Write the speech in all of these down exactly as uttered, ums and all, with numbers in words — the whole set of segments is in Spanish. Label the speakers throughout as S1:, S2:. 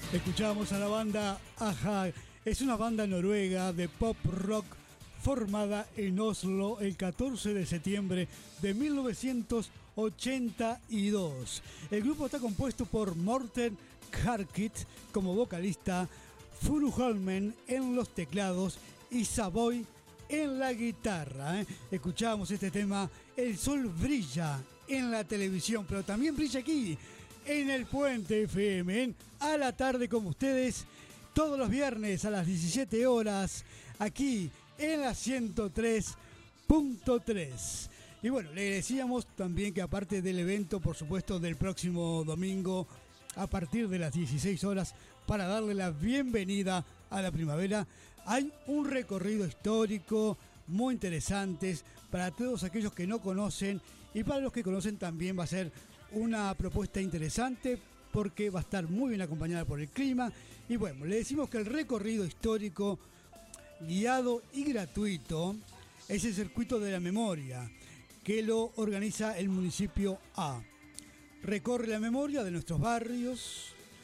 S1: Escuchamos a la banda Aja. Es una banda noruega de pop rock formada en Oslo el catorce de septiembre de mil novecientos ochenta y dos. El grupo está compuesto por Morten Harket como vocalista, Furu Holmen en los teclados y Savoy en la guitarra. ¿eh? Escuchamos este tema, El sol brilla en la televisión, pero también brilla aquí en el Puente F M, en A la Tarde como ustedes, todos los viernes a las diecisiete horas, aquí en la ciento tres punto tres. Y bueno, le decíamos también que aparte del evento, por supuesto, del próximo domingo, a partir de las dieciséis horas, para darle la bienvenida a la primavera, hay un recorrido histórico muy interesante para todos aquellos que no conocen, y para los que conocen también va a ser una propuesta interesante porque va a estar muy bien acompañada por el clima. Y bueno, le decimos que el recorrido histórico guiado y gratuito es el Circuito de la Memoria, que lo organiza el municipio A. Recorre la memoria de nuestros barrios,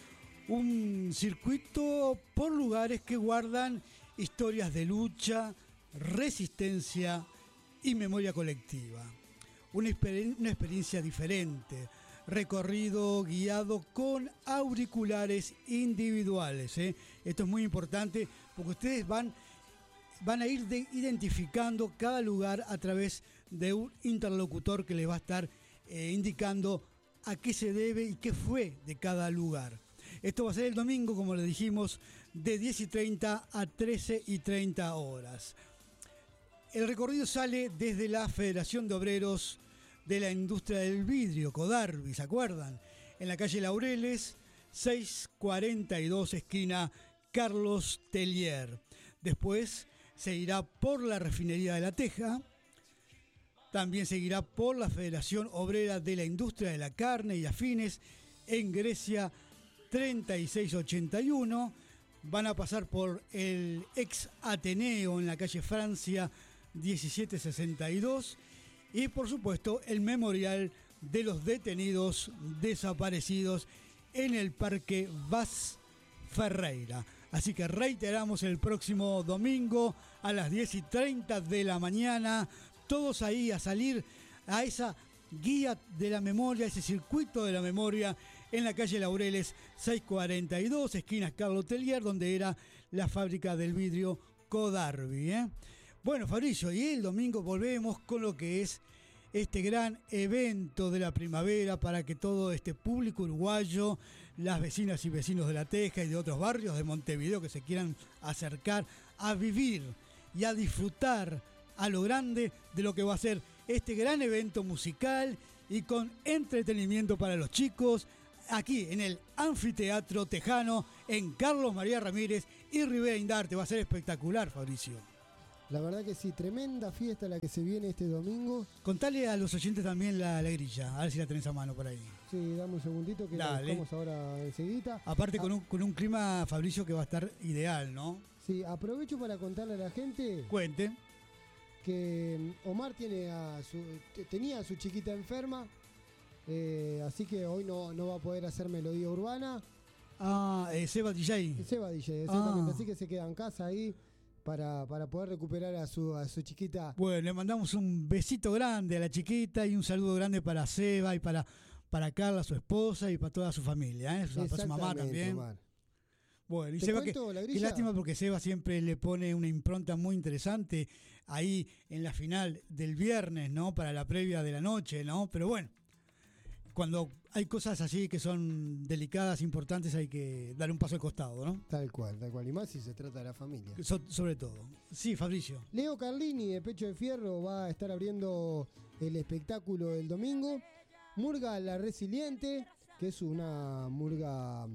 S1: un circuito por lugares que guardan historias de lucha, resistencia y memoria colectiva. Una, exper- una experiencia diferente, recorrido guiado con auriculares individuales. ¿eh? Esto es muy importante porque ustedes van, van a ir de, identificando cada lugar a través de un interlocutor que les va a estar eh, indicando a qué se debe y qué fue de cada lugar. Esto va a ser el domingo, como le dijimos, de diez y treinta a trece y treinta horas. El recorrido sale desde la Federación de Obreros de la Industria del Vidrio, Codarbi, ¿se acuerdan? En la calle Laureles, seiscientos cuarenta y dos, esquina Carlos Tellier. Después se irá por la Refinería de la Teja. También seguirá por la Federación Obrera de la Industria de la Carne y Afines en Grecia treinta y seis ochenta y uno. Van a pasar por el ex Ateneo en la calle Francia diecisiete sesenta y dos. Y por supuesto el memorial de los detenidos desaparecidos en el Parque Vaz Ferreira. Así que reiteramos, el próximo domingo a las diez y treinta de la mañana, todos ahí a salir a esa guía de la memoria, ese circuito de la memoria en la calle Laureles seiscientos cuarenta y dos, esquina Carlos Tellier, donde era la fábrica del vidrio Codarbi. ¿eh? Bueno, Fabricio, y el domingo volvemos con lo que es este gran evento de la primavera para que todo este público uruguayo, las vecinas y vecinos de La Teja y de otros barrios de Montevideo que se quieran acercar a vivir y a disfrutar a lo grande de lo que va a ser este gran evento musical y con entretenimiento para los chicos, aquí en el Anfiteatro Tejano, en Carlos María Ramírez y Rivera Indarte. Va a ser espectacular, Fabricio.
S2: La verdad que sí, tremenda fiesta la que se viene este domingo.
S1: Contale a los oyentes también la, la grilla, a ver si la tenés a mano por ahí.
S2: Sí, dame un segundito que la buscamos ahora enseguida.
S1: Aparte con un, con un clima, Fabricio, que va a estar ideal, ¿no?
S2: Sí, aprovecho para contarle a la gente.
S1: Cuente.
S2: Que Omar tiene a su, tenía a su chiquita enferma, eh, así que hoy no, no va a poder hacer melodía urbana.
S1: Ah, eh, Seba D J.
S2: Seba D J, exactamente.
S1: Ah.
S2: Así que se queda en casa ahí para, para poder recuperar a su, a su chiquita.
S1: Bueno, le mandamos un besito grande a la chiquita y un saludo grande para Seba y para, para Carla, su esposa, y para toda su familia, ¿eh? Para su mamá también. Omar. Bueno, y Seba, que, qué lástima porque Seba siempre le pone una impronta muy interesante ahí en la final del viernes, ¿no? Para la previa de la noche, ¿no? Pero bueno, cuando hay cosas así que son delicadas, importantes, hay que dar un paso al costado, ¿no?
S2: Tal cual, tal cual. Y más si se trata de la familia.
S1: So, sobre todo. Sí, Fabricio.
S2: Leo Carlini de Pecho de Fierro va a estar abriendo el espectáculo del domingo. Murga La Resiliente, que es una murga...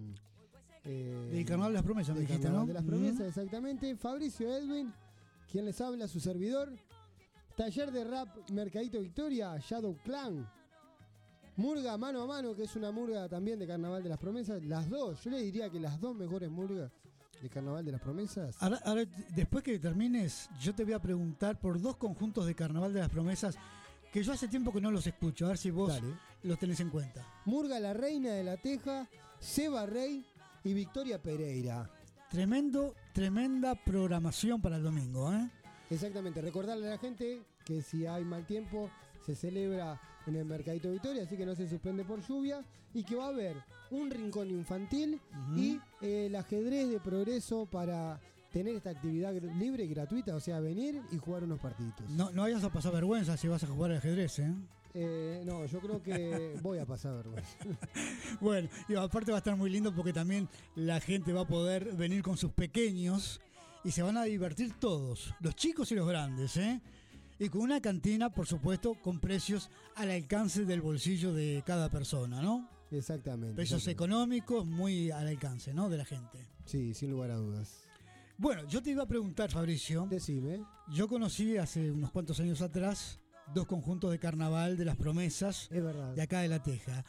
S1: Eh, del Carnaval de las Promesas, me dijiste,
S2: Carnaval
S1: ¿no?
S2: de las Promesas,
S1: mm.
S2: exactamente. Fabricio Edwin, quien les habla, su servidor. Taller de rap Mercadito Victoria, Shadow Clan. Murga Mano a Mano, que es una murga también de Carnaval de las Promesas. Las dos, yo le diría que las dos mejores murgas de Carnaval de las Promesas.
S1: Ahora, ahora, después que termines, yo te voy a preguntar por dos conjuntos de Carnaval de las Promesas que yo hace tiempo que no los escucho, a ver si vos Dale. los tenés en cuenta.
S2: Murga La Reina de la Teja, Seba Rey y Victoria Pereira.
S1: Tremendo, tremenda programación para el domingo, ¿eh?
S2: Exactamente, recordarle a la gente que si hay mal tiempo se celebra en el Mercadito Victoria, así que no se suspende por lluvia, y que va a haber un rincón infantil uh-huh. y eh, el ajedrez de Progreso para tener esta actividad libre y gratuita, o sea, venir y jugar unos partiditos.
S1: No, no vayas a pasar vergüenza si vas a jugar al ajedrez, ¿eh?
S2: Eh, no, yo creo que voy a pasar vergüenza.
S1: Bueno, y aparte va a estar muy lindo porque también la gente va a poder venir con sus pequeños y se van a divertir todos, los chicos y los grandes, ¿eh? Y con una cantina, por supuesto, con precios al alcance del bolsillo de cada persona, ¿no?
S2: Exactamente.
S1: Precios
S2: exactamente.
S1: económicos muy al alcance, ¿no? De la gente.
S2: Sí, sin lugar a dudas.
S1: Bueno, yo te iba a preguntar, Fabricio.
S2: Decime.
S1: Yo conocí hace unos cuantos años atrás dos conjuntos de carnaval de las promesas
S2: es verdad.
S1: de acá de La Teja.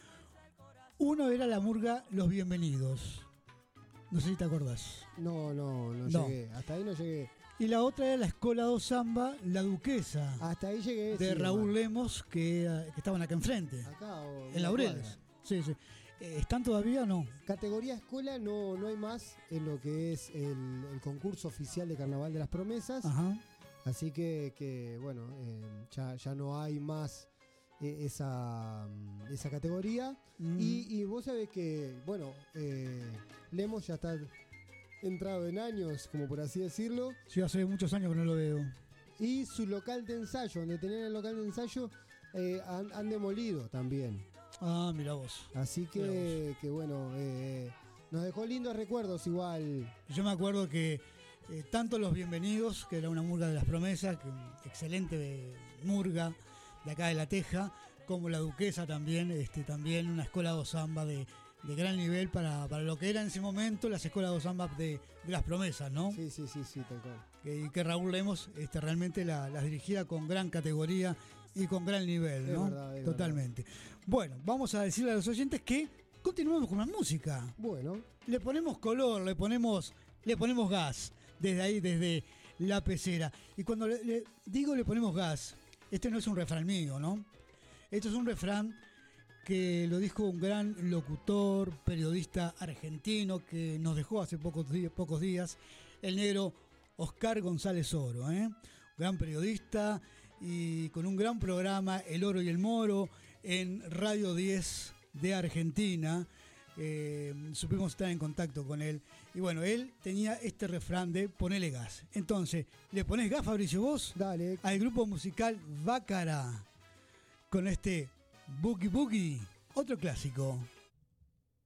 S1: Uno era la murga Los Bienvenidos. No sé si te acordás.
S2: No, no, no,
S1: No.
S2: llegué. Hasta ahí no llegué.
S1: Y la otra era la Escola do Samba, La Duquesa.
S2: Hasta ahí llegué.
S1: De
S2: sí,
S1: Raúl
S2: hermano.
S1: Lemos, que, que estaban acá enfrente.
S2: Acá o
S1: En Laureles. Sí, sí. Eh, ¿Están todavía o no?
S2: Categoría escuela no, no hay más en lo que es el, el concurso oficial de Carnaval de las Promesas.
S1: Ajá.
S2: Así que, que bueno, eh, ya, ya no hay más eh, esa, esa categoría.
S1: Mm.
S2: Y, y vos sabés que, bueno, eh, Lemos ya está entrado en años, como por así decirlo.
S1: Sí, hace muchos años que no lo veo.
S2: Y su local de ensayo, donde tenían el local de ensayo, eh, han, han demolido también.
S1: Ah, mira vos.
S2: Así que, que bueno, eh, nos dejó lindos recuerdos igual.
S1: Yo me acuerdo que eh, tanto Los Bienvenidos, que era una murga de las promesas, que excelente murga de acá de La Teja, como La Duquesa también, este, también una escuela do samba de, de gran nivel para, para lo que era en ese momento las escuelas do samba de, de las promesas, ¿no?
S2: Sí, sí, sí, sí, tal cual.
S1: Que, que Raúl Lemos este, realmente la- las dirigía con gran categoría y con gran nivel,
S2: Es
S1: ¿no?
S2: verdad, es
S1: Totalmente. Bueno, vamos a decirle a los oyentes que continuemos con la música.
S2: Bueno,
S1: Le ponemos color, le ponemos, le ponemos gas, desde ahí, desde la pecera. Y cuando le, le digo le ponemos gas, este no es un refrán mío, ¿no? Esto es un refrán que lo dijo un gran locutor, periodista argentino que nos dejó hace pocos días, pocos días el negro Oscar González Oro, ¿eh? Gran periodista y con un gran programa, El Oro y el Moro, en Radio diez de Argentina. Eh, supimos estar en contacto con él. Y bueno, él tenía este refrán de ponele gas. Entonces, ¿le ponés gas, Fabricio, vos?
S2: dale.
S1: Al grupo musical Bácara con este Boogie Boogie, otro clásico.